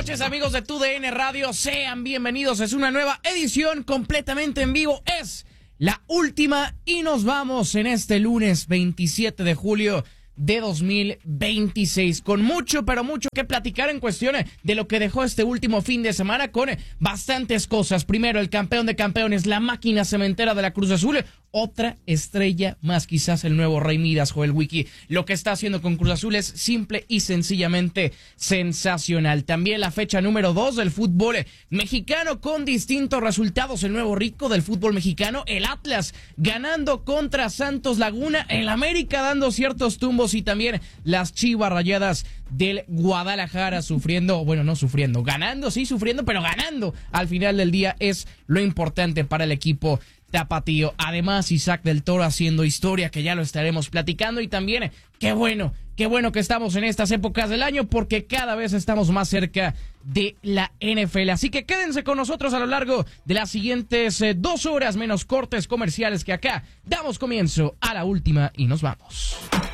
noches, amigos de TUDN Radio, sean bienvenidos. Es una nueva edición completamente en vivo. Es la última y nos vamos en este lunes 27 de julio de 2026 con mucho, pero mucho que platicar en cuestión de lo que dejó este último fin de semana con bastantes cosas. Primero, el campeón de campeones, la máquina cementera de la Cruz Azul, otra estrella más, quizás el nuevo Rey Midas, Joel Wiki. Lo que está haciendo con Cruz Azul es simple y sencillamente sensacional. También la fecha número 2 del fútbol mexicano con distintos resultados. El nuevo rico del fútbol mexicano, el Atlas ganando contra Santos Laguna, el América dando ciertos tumbos y también las Chivas Rayadas del Guadalajara ganando, sí, sufriendo, pero ganando. Al final del día es lo importante para el equipo tapatío. Además, Isaac del Toro haciendo historia, que ya lo estaremos platicando. Y también, qué bueno que estamos en estas épocas del año, porque cada vez estamos más cerca de la NFL. Así que quédense con nosotros a lo largo de las siguientes 2 horas, menos cortes comerciales, que acá damos comienzo a la última y nos vamos.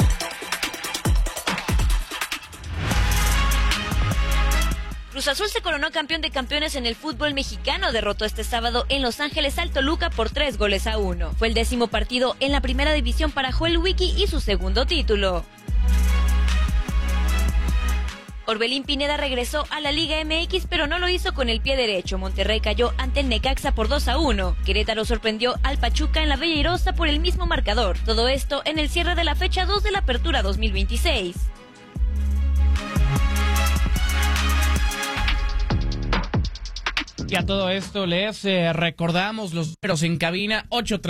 Cruz Azul se coronó campeón de campeones en el fútbol mexicano. Derrotó este sábado en Los Ángeles al Toluca por 3-1. Fue el 10º partido en la primera división para Joel Wiki y su segundo título. Orbelín Pineda regresó a la Liga MX, pero no lo hizo con el pie derecho. Monterrey cayó ante el Necaxa por 2-1. Querétaro sorprendió al Pachuca en la Bella Irosa por el mismo marcador. Todo esto en el cierre de la fecha 2 de la Apertura 2026. Y a todo esto les recordamos los números en cabina: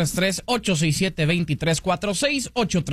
833-867-2346,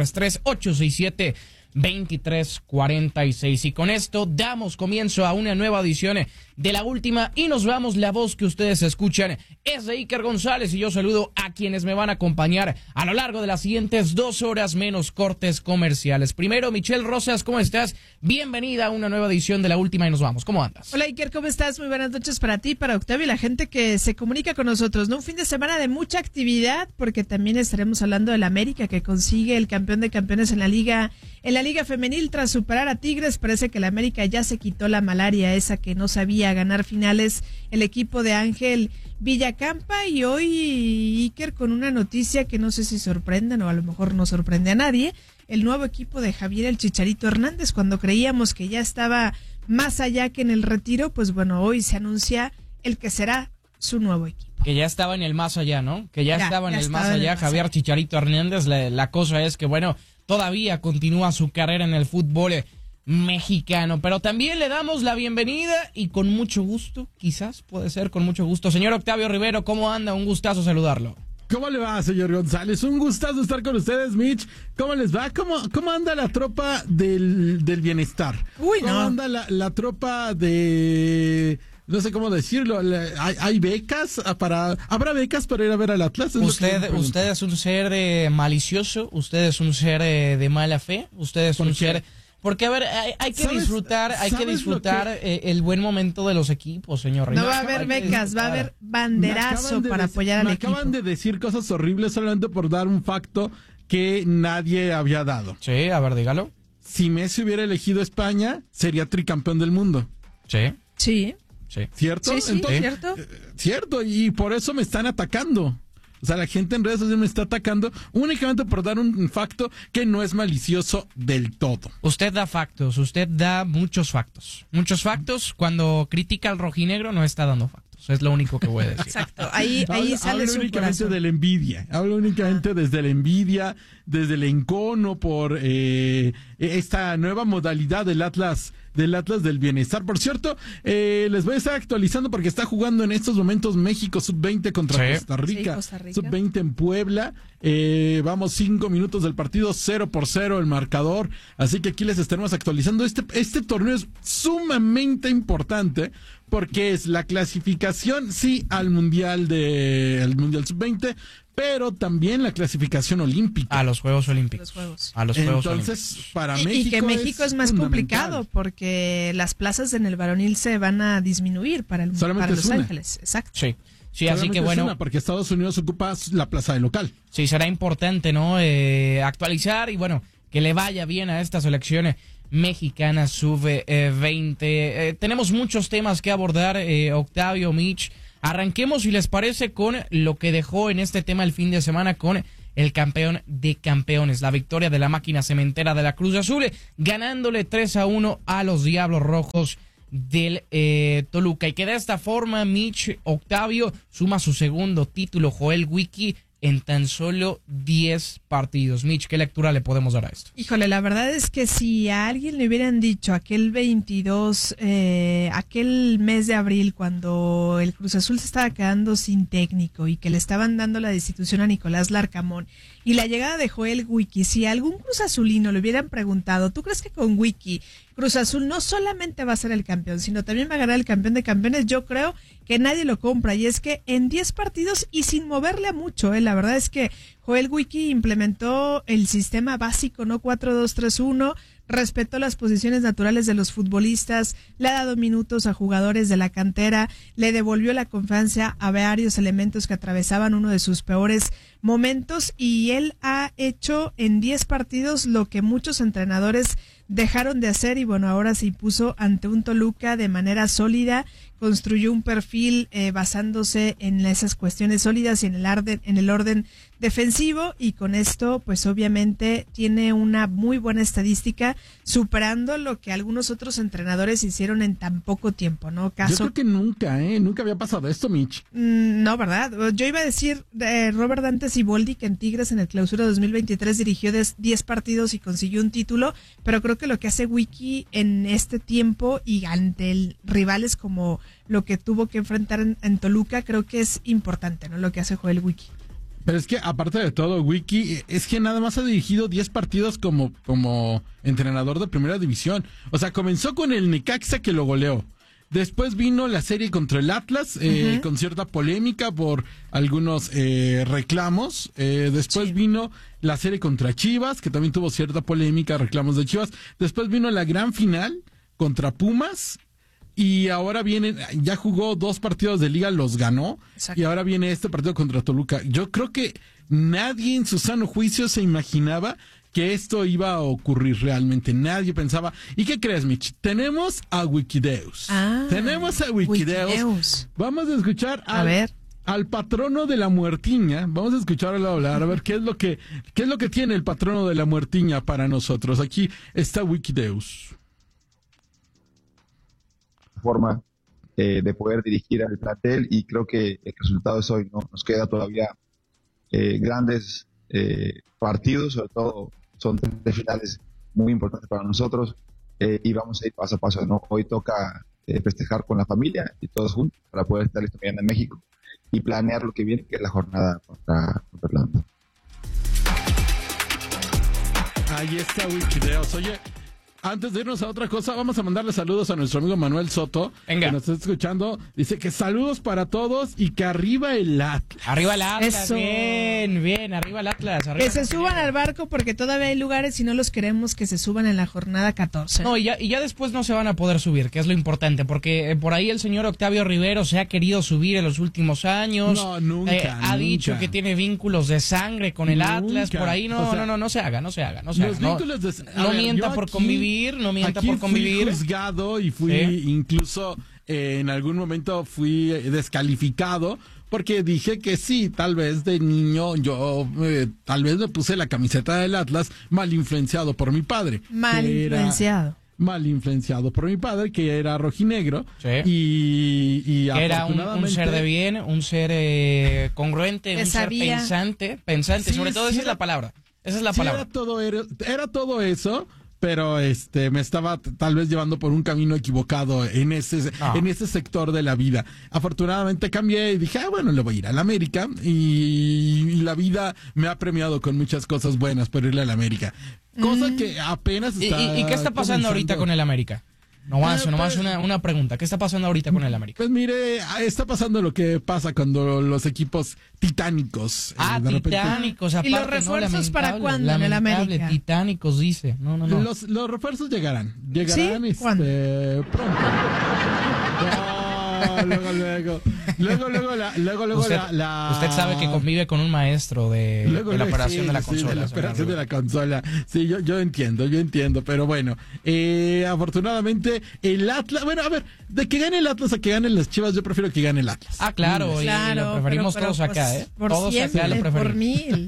833-867-2346. Y con esto damos comienzo a una nueva edición de la última y nos vamos. La voz que ustedes escuchan es de Iker González y yo saludo a quienes me van a acompañar a lo largo de las siguientes 2 horas menos cortes comerciales. Primero, Michelle Rosas, ¿cómo estás? Bienvenida a una nueva edición de la última y nos vamos. ¿Cómo andas? Hola Iker, ¿cómo estás? Muy buenas noches para ti, para Octavio y la gente que se comunica con nosotros, ¿no? Un fin de semana de mucha actividad, porque también estaremos hablando del América, que consigue el campeón de campeones en la Liga Femenil tras superar a Tigres. Parece que el América ya se quitó la malaria esa que no sabía ganar finales el equipo de Ángel Villacampa. Y hoy, Iker, con una noticia que no sé si sorprenden o a lo mejor no sorprende a nadie: el nuevo equipo de Javier el Chicharito Hernández. Cuando creíamos que ya estaba más allá que en el retiro, pues bueno, hoy se anuncia el que será su nuevo equipo. Que ya estaba en el más allá, ¿no? Que ya estaba en el más allá, Javier Chicharito Hernández. La cosa es que, bueno, todavía continúa su carrera en el fútbol mexicano, pero también le damos la bienvenida y con mucho gusto, quizás puede ser con mucho gusto, señor Octavio Rivero. ¿Cómo anda? Un gustazo saludarlo. ¿Cómo le va, señor González? Un gustazo estar con ustedes, Mitch. ¿Cómo les va? ¿Cómo anda la tropa del bienestar? ¿Cómo anda la tropa de... no sé cómo decirlo? ¿Hay becas habrá becas para ir a ver al Atlas? Usted es un ser malicioso, usted es un ser de mala fe, usted es un ser... Porque, a ver, hay que disfrutar el buen momento de los equipos, señor. No va a haber becas, va a haber banderazo para apoyar al equipo. Me acaban de decir cosas horribles solamente por dar un facto que nadie había dado. Sí, a ver, dígalo. Si Messi hubiera elegido España, sería tricampeón del mundo. Sí. Sí. ¿Cierto? Sí, entonces, ¿cierto? Cierto, y por eso me están atacando. O sea, la gente en redes sociales me está atacando únicamente por dar un facto que no es malicioso del todo. Usted da factos, usted da muchos factos. Muchos factos. Cuando critica al rojinegro no está dando factos. Es lo único que voy a decir. Exacto. Ahí sale su únicamente corazón. de la envidia. Hablo únicamente desde la envidia, desde el encono por esta nueva modalidad del Atlas del Bienestar. Por cierto, les voy a estar actualizando porque está jugando en estos momentos México Sub-20 contra Costa Rica. Costa Rica. Sub-20 en Puebla. Vamos 5 minutos del partido, 0-0 el marcador. Así que aquí les estaremos actualizando. Este torneo es sumamente importante porque es la clasificación, sí, al Mundial Sub-20, pero también la clasificación olímpica. A los Juegos Olímpicos. Entonces, para México. Y que México es más complicado porque las plazas en el varonil se van a disminuir para Los Ángeles. Exacto. Sí, así que bueno. Porque Estados Unidos ocupa la plaza de local. Sí, será importante, ¿no? Actualizar y bueno, que le vaya bien a esta selección Mexicana Sub-20. Tenemos muchos temas que abordar, Octavio, Mitch. Arranquemos, si les parece, con lo que dejó en este tema el fin de semana con el campeón de campeones, la victoria de la máquina cementera de la Cruz Azul, ganándole 3-1 a los Diablos Rojos del Toluca. Y que de esta forma, Mitch, Octavio, suma su segundo título, Joel Wiki, en tan solo 10 partidos. Mitch, ¿qué lectura le podemos dar a esto? Híjole, la verdad es que si a alguien le hubieran dicho aquel 22, aquel mes de abril, cuando el Cruz Azul se estaba quedando sin técnico y que le estaban dando la destitución a Nicolás Larcamón, y la llegada de Joel Wiki, si a algún Cruz Azulino le hubieran preguntado, ¿tú crees que con Wiki Cruz Azul no solamente va a ser el campeón, sino también va a ganar el campeón de campeones? Yo creo que nadie lo compra, y es que en 10 partidos y sin moverle a mucho, la verdad es que Joel Wiki implementó el sistema básico, ¿no? 4-2-3-1, respetó las posiciones naturales de los futbolistas, le ha dado minutos a jugadores de la cantera, le devolvió la confianza a varios elementos que atravesaban uno de sus peores momentos, y él ha hecho en 10 partidos lo que muchos entrenadores dejaron de hacer, y bueno, ahora se impuso ante un Toluca de manera sólida, construyó un perfil basándose en esas cuestiones sólidas y en el orden defensivo, y con esto pues obviamente tiene una muy buena estadística, superando lo que algunos otros entrenadores hicieron en tan poco tiempo, ¿no? Yo creo que nunca había pasado esto, Mitch. No, ¿verdad? Yo iba a decir Robert Dante Siboldi, que en Tigres en el Clausura 2023 dirigió 10 partidos y consiguió un título, pero creo que lo que hace Wiki en este tiempo y ante rivales como lo que tuvo que enfrentar en Toluca, creo que es importante, ¿no? Lo que hace Joel Wiki. Pero es que, aparte de todo, Wiki es que nada más ha dirigido 10 partidos como entrenador de primera división. O sea, comenzó con el Necaxa, que lo goleó. Después vino la serie contra el Atlas, con cierta polémica por algunos reclamos. Después vino la serie contra Chivas, que también tuvo cierta polémica, reclamos de Chivas. Después vino la gran final contra Pumas. Y ahora ya jugó 2 partidos de liga, los ganó. Exacto. Y ahora viene este partido contra Toluca. Yo creo que nadie en su sano juicio se imaginaba que esto iba a ocurrir realmente. Nadie pensaba. ¿Y qué crees, Mitch? Tenemos a Wikideus. Tenemos a Wikideus. Vamos a escuchar al patrono de la muertiña. Vamos a escucharlo hablar, a ver qué es lo que tiene el patrono de la muertiña para nosotros. Aquí está Wikideus. Forma de poder dirigir al plantel, y creo que el resultado es hoy, ¿no? Nos queda todavía grandes partidos, sobre todo son 3 finales muy importantes para nosotros, y vamos a ir paso a paso, ¿no? Hoy toca festejar con la familia y todos juntos para poder estar listo mañana en México y planear lo que viene, que es la jornada contra Atlanta. Ahí está Wikideos. Oye, antes de irnos a otra cosa, vamos a mandarle saludos a nuestro amigo Manuel Soto, que nos está escuchando. Dice que saludos para todos y que arriba el Atlas. Arriba el Atlas, eso. Bien, arriba el Atlas. Arriba que se suban al barco, porque todavía hay lugares y no los queremos que se suban en la jornada 14. No, y ya después no se van a poder subir, que es lo importante, porque por ahí el señor Octavio Rivero se ha querido subir en los últimos años. No, nunca. Ha dicho que tiene vínculos de sangre con el Atlas, por ahí no se haga. No mienta por convivir. No mienta por convivir. Fui juzgado y fui incluso en algún momento fui descalificado porque dije que sí, tal vez de niño yo tal vez me puse la camiseta del Atlas mal influenciado por mi padre. Mal influenciado por mi padre, que era rojinegro. Sí. Y era afortunadamente, un ser de bien, un ser congruente, un ser pensante, sí, sobre todo esa es la palabra. Esa es la palabra. Era todo eso. Pero me estaba tal vez llevando por un camino equivocado en ese sector de la vida. Afortunadamente cambié y dije, bueno, le voy a ir a la América, y la vida me ha premiado con muchas cosas buenas por irle a la América. Cosa que apenas está ¿Y qué está pasando ahorita con el América? Nomás una pregunta. ¿Qué está pasando ahorita con el América? Pues mire, está pasando lo que pasa cuando los equipos titánicos. Titánicos. Aparte, ¿y los refuerzos para cuándo en el América? Titánicos, dice. No. Los refuerzos llegarán. ¿Sí? ¿Cuándo? Pronto. Usted sabe que convive con un maestro de la operación de la consola. Sí, de la operación de la consola. Sí, yo entiendo, pero bueno, afortunadamente el Atlas, bueno, a ver, de que gane el Atlas a que ganen las Chivas, yo prefiero que gane el Atlas. Ah, claro, y lo preferimos pero, todos acá, ¿eh? Por todos siempre, acá lo preferimos. por 1000.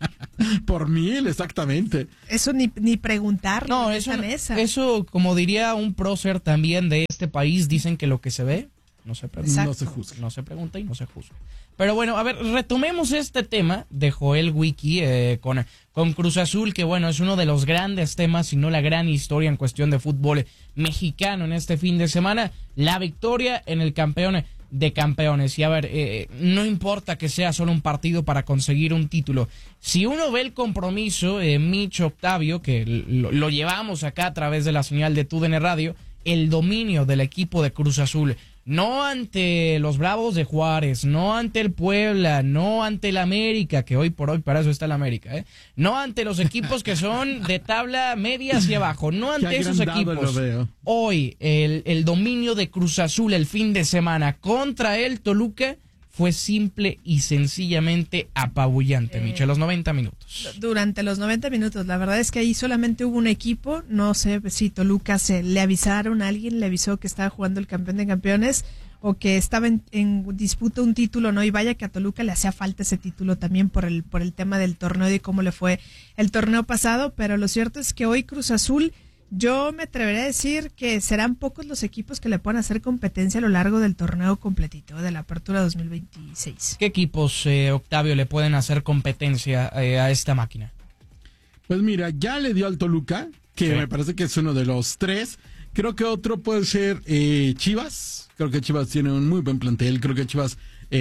Por 1000, exactamente. Eso ni preguntar. No, eso, como diría un prócer también de este país, dicen que lo que se ve no se pregunta. No se juzga. No se pregunta y no se juzga. Pero bueno, a ver, retomemos este tema de Joel Wiki con Cruz Azul, que bueno, es uno de los grandes temas, si no la gran historia en cuestión de fútbol mexicano en este fin de semana. La victoria en el campeón de campeones. Y a ver, no importa que sea solo un partido para conseguir un título. Si uno ve el compromiso, Mitch, Octavio, que lo llevamos acá a través de la señal de TUDN Radio, el dominio del equipo de Cruz Azul, no ante los Bravos de Juárez, no ante el Puebla, no ante el América, que hoy por hoy para eso está el América, no ante los equipos que son de tabla media hacia abajo, no ante esos equipos. Hoy el dominio de Cruz Azul el fin de semana contra el Toluca fue simple y sencillamente apabullante, Michel, los 90 minutos. Durante los 90 minutos, la verdad es que ahí solamente hubo un equipo, no sé si Toluca le avisaron, alguien le avisó que estaba jugando el campeón de campeones o que estaba en disputa un título, ¿no? Y vaya que a Toluca le hacía falta ese título también por el tema del torneo y cómo le fue el torneo pasado, pero lo cierto es que hoy Cruz Azul, yo me atrevería a decir que serán pocos los equipos que le puedan hacer competencia a lo largo del torneo completito de la Apertura 2026. ¿Qué equipos, Octavio, le pueden hacer competencia a esta máquina? Pues mira, ya le dio al Toluca, que me parece que es uno de los 3. Creo que otro puede ser Chivas. Creo que Chivas tiene un muy buen plantel. Creo que Chivas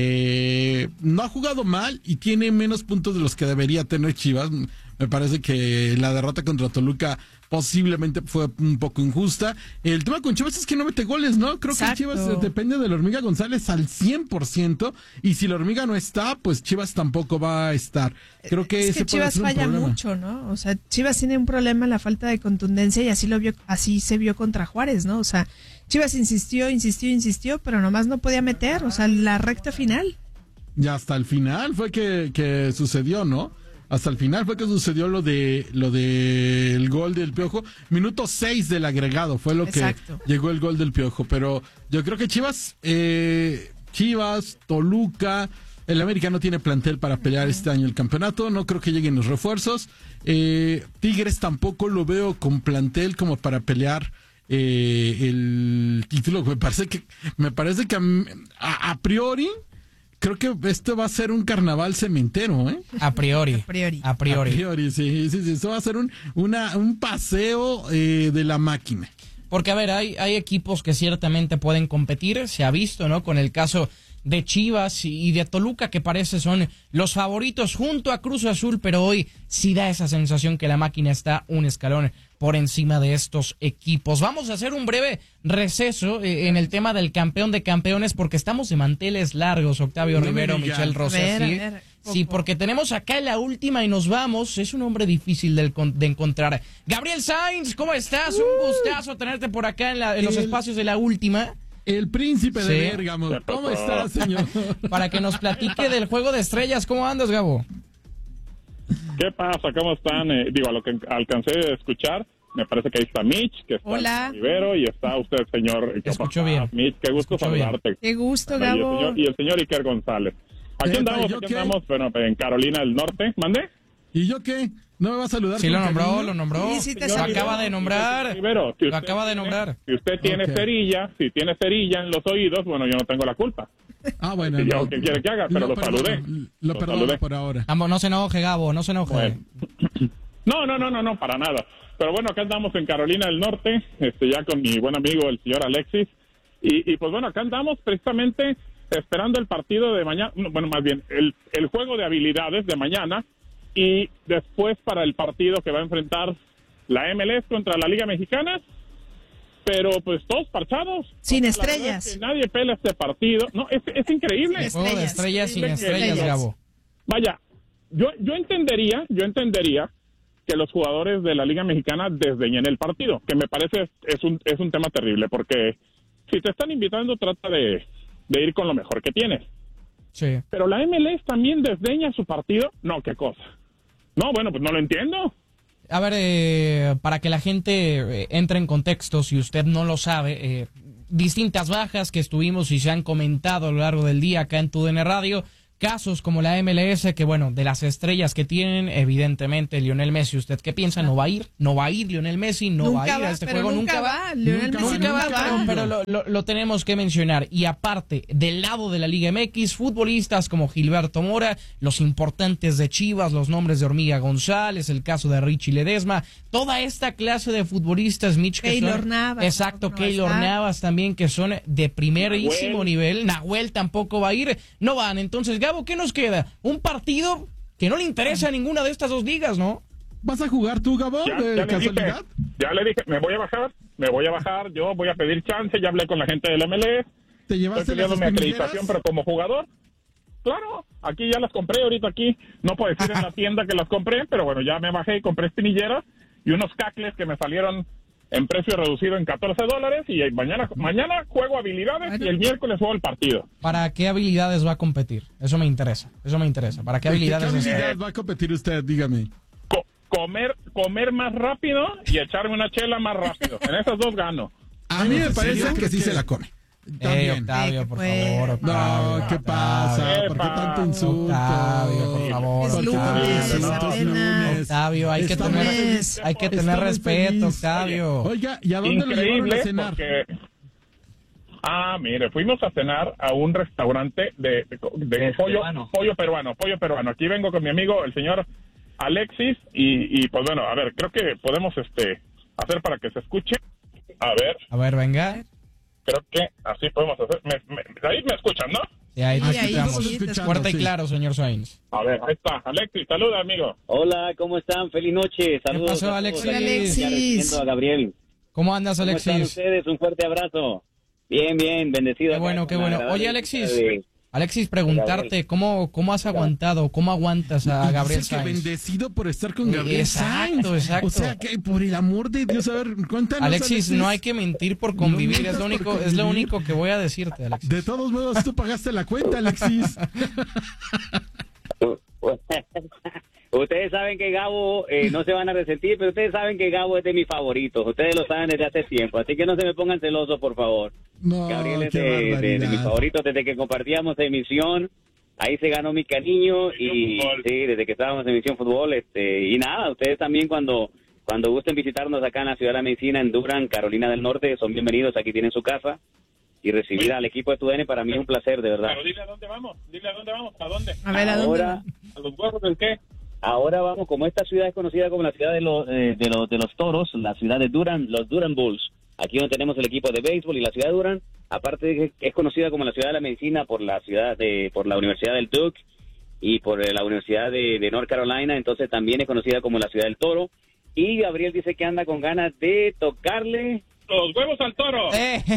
no ha jugado mal y tiene menos puntos de los que debería tener Chivas. Me parece que la derrota contra Toluca posiblemente fue un poco injusta. El tema con Chivas es que no mete goles, ¿no? Creo que Chivas depende de la Hormiga González al 100%, y si la Hormiga no está, pues Chivas tampoco va a estar. Creo que es que Chivas falla mucho, ¿no? O sea, Chivas tiene un problema en la falta de contundencia y así se vio contra Juárez, ¿no? O sea, Chivas insistió, pero nomás no podía meter, o sea, la recta final. Y hasta el final fue que sucedió, ¿no? Hasta el final fue que sucedió lo del gol del Piojo. Minuto 6 del agregado fue lo Exacto. que llegó el gol del Piojo. Pero yo creo que Chivas, Toluca, el América no tiene plantel para pelear este año el campeonato. No creo que lleguen los refuerzos. Tigres tampoco lo veo con plantel como para pelear el título. Me parece que a priori creo que esto va a ser un carnaval cementero, ¿eh? A priori, sí. Esto va a ser un paseo de la máquina. Porque, a ver, hay equipos que ciertamente pueden competir, se ha visto, ¿no? Con el caso de Chivas y de Toluca, que parece son los favoritos junto a Cruz Azul, pero hoy sí da esa sensación que la máquina está un escalón por encima de estos equipos. Vamos a hacer un breve receso en el tema del campeón de campeones, porque estamos de manteles largos, Octavio Rivero, Michel Rosas. Sí, porque tenemos acá la última y nos vamos. Es un hombre difícil de encontrar. Gabriel Sainz, ¿cómo estás? Un gustazo tenerte por acá en los espacios de la última. El príncipe de Bérgamo. ¿Cómo estás, señor? Para que nos platique del Juego de Estrellas. ¿Cómo andas, Gabo? ¿Qué pasa? ¿Cómo están? A lo que alcancé de escuchar, me parece que ahí está Mitch, que está Rivero, y está usted, señor. Escucho bien. Mitch, qué gusto saludarte. Bien. Qué gusto, Gabo. Y el señor Iker González. Aquí andamos, bueno, en Carolina del Norte. ¿Mande? ¿Y yo qué? ¿No me va a saludar? Sí, lo nombró. Sí, lo acaba de nombrar. Rivero, lo acaba de nombrar. Si usted tiene cerilla, en los oídos, bueno, yo no tengo la culpa. Ah, bueno. ¿Qué quiere que haga? Pero lo saludé. Lo perdono por ahora. Vamos, no se enoje, Gabo, no se enoje. Bueno. No, para nada. Pero bueno, acá andamos en Carolina del Norte, ya con mi buen amigo, el señor Alexis. Y pues bueno, acá andamos precisamente esperando el partido de mañana, bueno, más bien, el juego de habilidades de mañana, y después para el partido que va a enfrentar la MLS contra la Liga Mexicana, pero pues todos parchados. Sin estrellas. Que nadie pela este partido. No, es increíble. Juego de estrellas sin estrellas, Gabo. Vaya, yo entendería que los jugadores de la Liga Mexicana desdeñen el partido, que me parece es un tema terrible, porque si te están invitando, trata de de ir con lo mejor que tienes. Sí. Pero la MLS también desdeña su partido. No, ¿qué cosa? No, bueno, pues no lo entiendo. A ver, para que la gente entre en contexto, si usted no lo sabe, distintas bajas que estuvimos y se han comentado a lo largo del día acá en TUDN Radio, casos como la MLS, que bueno, de las estrellas que tienen, evidentemente Lionel Messi, ¿usted qué piensa? ¿No va a ir? ¿No va a ir Lionel Messi? ¿No va a ir a este juego? Nunca va. Lionel Messi Nunca va, pero lo tenemos que mencionar. Y aparte, del lado de la Liga MX, futbolistas como Gilberto Mora, los importantes de Chivas, los nombres de Hormiga González, el caso de Richie Ledesma, toda esta clase de futbolistas, Mitch, que Keylor son, Navas, exacto, Keylor Navas también, que son de primerísimo nivel. Nahuel tampoco va a ir, no van. Entonces, Gabo, ¿qué nos queda? Un partido que no le interesa a ninguna de estas dos ligas, ¿no? ¿Vas a jugar tú, Gabo, de casualidad? Ya le dije, me voy a bajar, yo voy a pedir chance, ya hablé con la gente del MLS. ¿Te llevaste Estoy pidiendo mi acreditación, pero como jugador, claro, aquí ya las compré, ahorita aquí, no puedo decir en la tienda que las compré, pero bueno, ya me bajé y compré espinilleras y unos cacles que me salieron en precio reducido en $14 y mañana juego habilidades y el miércoles juego el partido. ¿Para qué habilidades va a competir? Eso me interesa. ¿Para qué habilidades? ¿Qué habilidad va a competir usted? Dígame. Comer más rápido y echarme una chela más rápido. En esas dos gano. A mí me parece que sí se la come. Octavio, por favor, Octavio. No, ¿qué pasa? ¿Por qué tanto insulto? Octavio, por favor. Es lunes, Octavio, hay que tener respeto, Octavio. Oiga, ¿y a dónde lo llevaron a cenar? Porque... mire, fuimos a cenar a un restaurante de pollo peruano. Aquí vengo con mi amigo, el señor Alexis, y pues bueno, a ver, creo que podemos hacer para que se escuche. A ver, venga. Creo que así podemos hacer. Ahí me escuchan, ¿no? Sí, ahí te escuchamos. Fuerte y claro, señor Sainz. A ver, ahí está. Alexis, saluda, amigo. Hola, ¿cómo están? Feliz noche. Saludos. ¿Qué pasó, Alexis? Hola, Alexis. A Gabriel. ¿Cómo andas, Alexis? ¿Cómo están ustedes? Un fuerte abrazo. Bien, bendecido. Qué bueno. Oye, Alexis, preguntarte, ¿cómo has aguantado, cómo aguantas a Gabriel Sainz? Bendecido por estar con Gabriel Sainz. Exacto. O sea, que por el amor de Dios, a ver, cuéntanos, Alexis, no hay que mentir por convivir, es lo único que voy a decirte, Alexis. De todos modos, tú pagaste la cuenta, Alexis. Ustedes saben que Gabo, no se van a resentir, pero ustedes saben que Gabo es de mis favoritos. Ustedes lo saben desde hace tiempo, así que no se me pongan celosos, por favor. No, Gabriel es de mis favoritos desde que compartíamos emisión. Ahí se ganó mi cariño y sí, desde que estábamos en Emisión Fútbol. Y nada, ustedes también cuando gusten visitarnos acá en la Ciudad de la Medicina, en Durham, Carolina del Norte, son bienvenidos. Aquí tienen su casa. Y recibir al equipo de TUDN para mí es un placer, de verdad. Pero dile a dónde vamos, ¿a dónde? A ver, ¿a dónde? Ahora, ¿A los huevos del qué? Ahora vamos, como esta ciudad es conocida como la ciudad de los toros, la ciudad de Durham, los Durham Bulls. Aquí donde tenemos el equipo de béisbol y la ciudad de Durham, aparte de que es conocida como la ciudad de la medicina por la Universidad del Duke y por la Universidad de North Carolina, entonces también es conocida como la ciudad del toro. Y Gabriel dice que anda con ganas de tocarle los huevos al toro.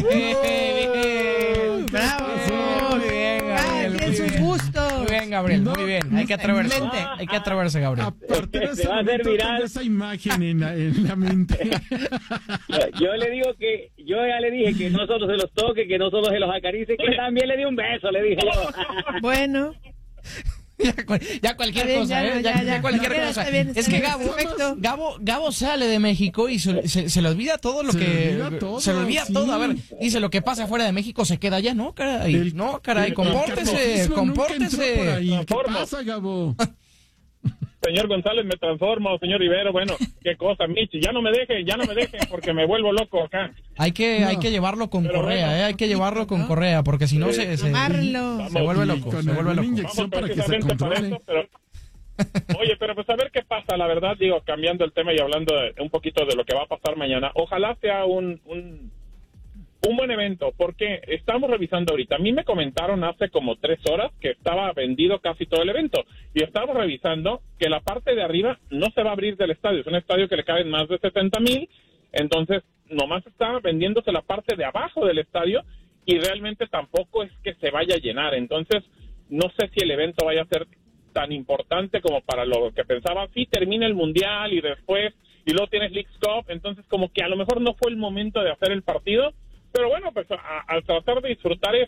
¡Bravo! Muy bien, Gabriel. Tiene sus gustos. Muy bien, Gabriel, muy bien. Hay que atreverse, Gabriel. Aparte de Se va a hacer viral. esa imagen en la mente. Yo ya le dije que no solo se los toque, que no solo se los acaricie, que también le di un beso, le dije yo. Bueno. Ya cualquier cosa, ya cualquier cosa. Está bien, es que perfecto. Gabo sale de México y se le olvida todo lo que... Se le olvida todo, a ver, dice lo que pasa fuera de México se queda allá, no, caray, compórtese. ¿Qué pasa, Gabo? Señor González, me transformo, señor Rivero, bueno, qué cosa, Michi, ya no me dejen, porque me vuelvo loco acá. Hay que llevarlo con correa, hay que llevarlo con correa, porque si no se vuelve loco, inyección para que se controle. Oye, pero pues a ver qué pasa, la verdad, digo, cambiando el tema y hablando un poquito de lo que va a pasar mañana, ojalá sea un buen evento, porque estamos revisando ahorita. A mí me comentaron hace como 3 horas que estaba vendido casi todo el evento, y estamos revisando que la parte de arriba no se va a abrir del estadio, es un estadio que le caben más de 70,000, entonces nomás está vendiéndose la parte de abajo del estadio, y realmente tampoco es que se vaya a llenar, entonces no sé si el evento vaya a ser tan importante como para lo que pensaba. Sí, termina el Mundial y luego tienes Leagues Cup, entonces como que a lo mejor no fue el momento de hacer el partido. Pero bueno, pues al tratar de disfrutar eso,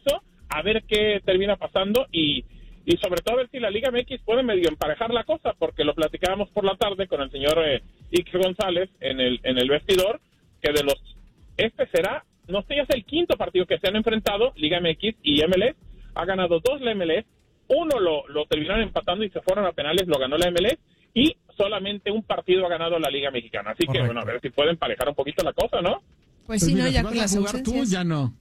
a ver qué termina pasando y sobre todo a ver si la Liga MX puede medio emparejar la cosa, porque lo platicábamos por la tarde con el señor Iker González en el vestidor, que este será, no sé, ya es el quinto partido que se han enfrentado, Liga MX y MLS. Ha ganado 2 la MLS, uno lo terminaron empatando y se fueron a penales, lo ganó la MLS, y solamente un partido ha ganado la Liga Mexicana. Así que, bueno, a ver si pueden emparejar un poquito la cosa, ¿no? Pues sí, mira, no, ya si con vas las a jugar tú, ausencias. ya no.